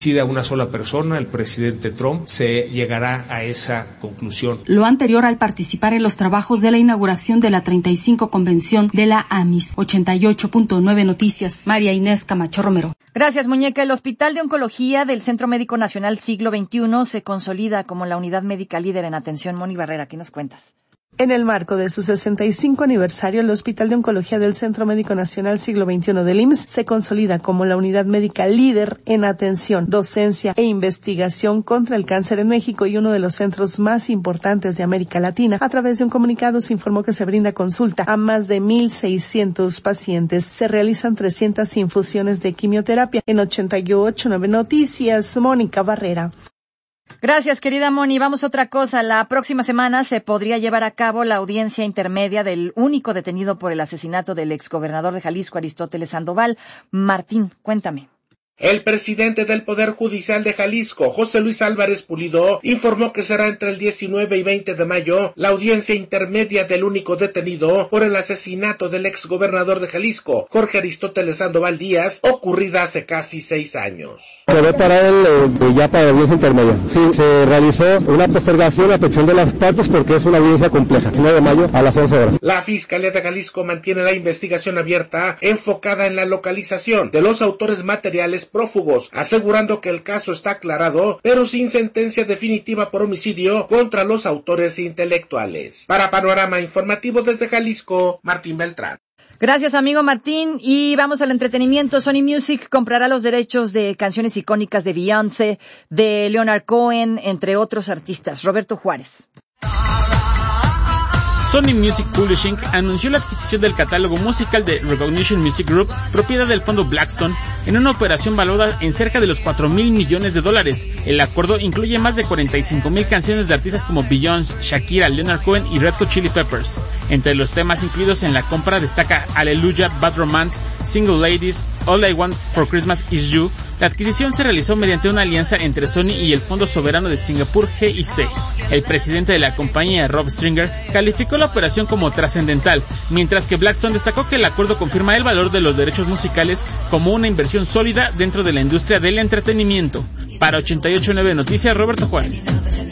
decida una sola persona, el presidente Trump, se llegará a esa conclusión. Lo anterior al participar en los trabajos de la inauguración de la 35 convención de la AMIS. 88.9 Noticias, María Inés Camacho Romero. Gracias, Muñeca. El Hospital de Oncología del Centro Médico Nacional Siglo XXI se consolida como la unidad médica líder en atención. Moni Barrera, ¿qué nos cuentas? En el marco de su 65 aniversario, el Hospital de Oncología del Centro Médico Nacional Siglo XXI del IMSS se consolida como la unidad médica líder en atención, docencia e investigación contra el cáncer en México y uno de los centros más importantes de América Latina. A través de un comunicado se informó que se brinda consulta a más de 1,600 pacientes. Se realizan 300 infusiones de quimioterapia. En 88.9 Noticias, Mónica Barrera. Gracias, querida Moni. Vamos a otra cosa. La próxima semana se podría llevar a cabo la audiencia intermedia del único detenido por el asesinato del exgobernador de Jalisco, Aristóteles Sandoval. Martín, cuéntame. El presidente del Poder Judicial de Jalisco, José Luis Álvarez Pulido, informó que será entre el 19 y 20 de mayo la audiencia intermedia del único detenido por el asesinato del exgobernador de Jalisco, Jorge Aristóteles Sandoval Díaz, ocurrida hace casi 6 años. Quedó para ya para la audiencia intermedia. Sí, se realizó una postergación a petición de las partes porque es una audiencia compleja, 19 de mayo a las 11 horas. La Fiscalía de Jalisco mantiene la investigación abierta, enfocada en la localización de los autores materiales prófugos, asegurando que el caso está aclarado, pero sin sentencia definitiva por homicidio contra los autores intelectuales. Para Panorama Informativo desde Jalisco, Martín Beltrán. Gracias, amigo Martín. Y vamos al entretenimiento. Sony Music comprará los derechos de canciones icónicas de Beyoncé, de Leonard Cohen, entre otros artistas. Roberto Juárez. Sony Music Publishing anunció la adquisición del catálogo musical de Recognition Music Group, propiedad del fondo Blackstone, en una operación valorada en cerca de los $4,000 millones. El acuerdo incluye más de 45,000 canciones de artistas como Beyoncé, Shakira, Leonard Cohen y Red Hot Chili Peppers. Entre los temas incluidos en la compra destaca Hallelujah, Bad Romance, Single Ladies, All I Want for Christmas Is You. La adquisición se realizó mediante una alianza entre Sony y el Fondo Soberano de Singapur, GIC. El presidente de la compañía, Rob Stringer, calificó la operación como trascendental, mientras que Blackstone destacó que el acuerdo confirma el valor de los derechos musicales como una inversión sólida dentro de la industria del entretenimiento. Para 88.9 Noticias, Roberto Juárez.